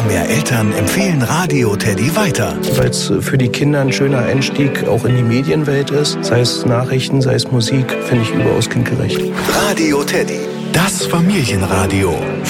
Mehr Eltern empfehlen Radio Teddy weiter. Weil es für die Kinder ein schöner Einstieg auch in die Medienwelt ist. Sei es Nachrichten, sei es Musik, finde ich überaus kindgerecht. Radio Teddy, das Familienradio.